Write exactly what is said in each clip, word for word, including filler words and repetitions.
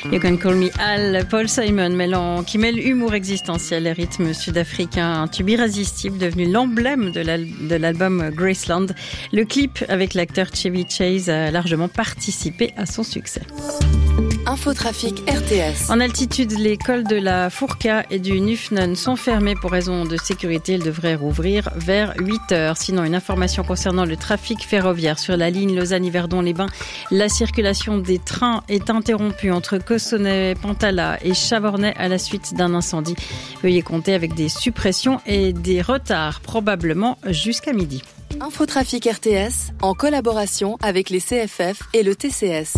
You Can Call Me Al, Paul Simon, mêlant, qui mêle humour existentiel et rythme sud-africain, un tube irrésistible devenu l'emblème de, l'al- de l'album Graceland. Le clip avec l'acteur Chevy Chase a largement participé à son succès. Infotrafic R T S. En altitude, les cols de la Fourca et du Nufnen sont fermés pour raison de sécurité. Ils devraient rouvrir vers huit heures. Sinon, une information concernant le trafic ferroviaire sur la ligne Lausanne-Yverdon-les-Bains. La circulation des trains est interrompue entre Cossonay, Pantala et Chavornay à la suite d'un incendie. Veuillez compter avec des suppressions et des retards, probablement jusqu'à midi. Infotrafic R T S, en collaboration avec les C F F et le T C S.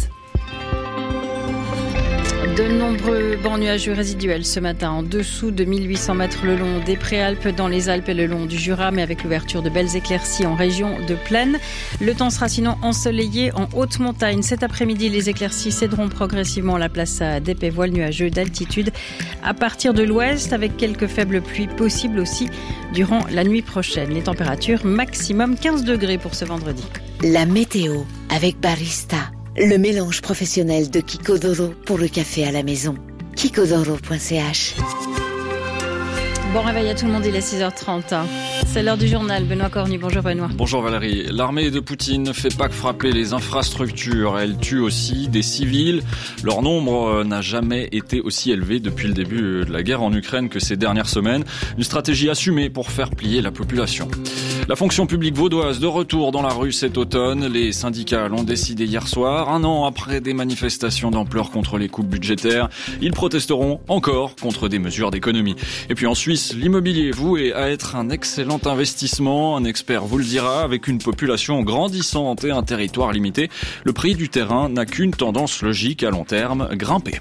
De nombreux bancs nuageux résiduels ce matin, en dessous de mille huit cents mètres le long des Préalpes, dans les Alpes et le long du Jura, mais avec l'ouverture de belles éclaircies en région de plaine. Le temps sera sinon ensoleillé en haute montagne. Cet après-midi, les éclaircies céderont progressivement la place à des pévoiles nuageux d'altitude à partir de l'ouest, avec quelques faibles pluies possibles aussi durant la nuit prochaine. Les températures maximum quinze degrés pour ce vendredi. La météo avec Barista. Le mélange professionnel de Kikodoro pour le café à la maison. kikodoro point c h. Bon réveil à tout le monde, il est six heures trente. C'est l'heure du journal. Benoît Cornu, bonjour Benoît. Bonjour Valérie. L'armée de Poutine ne fait pas que frapper les infrastructures, elle tue aussi des civils. Leur nombre n'a jamais été aussi élevé depuis le début de la guerre en Ukraine que ces dernières semaines. Une stratégie assumée pour faire plier la population. La fonction publique vaudoise de retour dans la rue cet automne. Les syndicats l'ont décidé hier soir. Un an après des manifestations d'ampleur contre les coupes budgétaires, ils protesteront encore contre des mesures d'économie. Et puis en Suisse, l'immobilier voué à être un excellent investissement. Un expert vous le dira, avec une population grandissante et un territoire limité, le prix du terrain n'a qu'une tendance logique à long terme, grimper.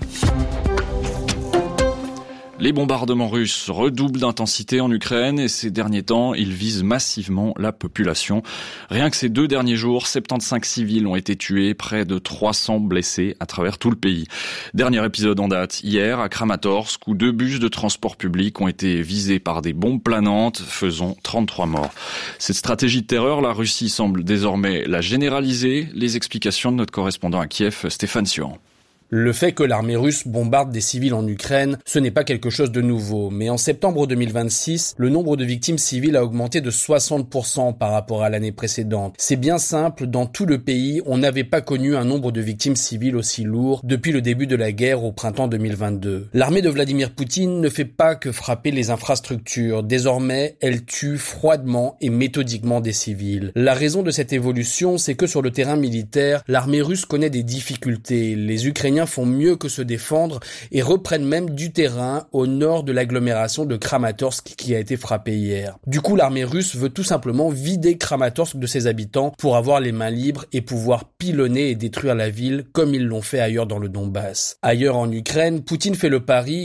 Les bombardements russes redoublent d'intensité en Ukraine et ces derniers temps, ils visent massivement la population. Rien que ces deux derniers jours, soixante-quinze civils ont été tués, près de trois cents blessés à travers tout le pays. Dernier épisode en date, hier à Kramatorsk, où deux bus de transport public ont été visés par des bombes planantes, faisant trente-trois morts. Cette stratégie de terreur, la Russie semble désormais la généraliser. Les explications de notre correspondant à Kiev, Stéphane Sion. Le fait que l'armée russe bombarde des civils en Ukraine, ce n'est pas quelque chose de nouveau. Mais en septembre deux mille vingt-six, le nombre de victimes civiles a augmenté de soixante pour cent par rapport à l'année précédente. C'est bien simple, dans tout le pays, on n'avait pas connu un nombre de victimes civiles aussi lourd depuis le début de la guerre au printemps deux mille vingt-deux. L'armée de Vladimir Poutine ne fait pas que frapper les infrastructures. Désormais, elle tue froidement et méthodiquement des civils. La raison de cette évolution, c'est que sur le terrain militaire, l'armée russe connaît des difficultés. Les Ukrainiens font mieux que se défendre et reprennent même du terrain au nord de l'agglomération de Kramatorsk qui a été frappée hier. Du coup, l'armée russe veut tout simplement vider Kramatorsk de ses habitants pour avoir les mains libres et pouvoir pilonner et détruire la ville comme ils l'ont fait ailleurs dans le Donbass. Ailleurs en Ukraine, Poutine fait le pari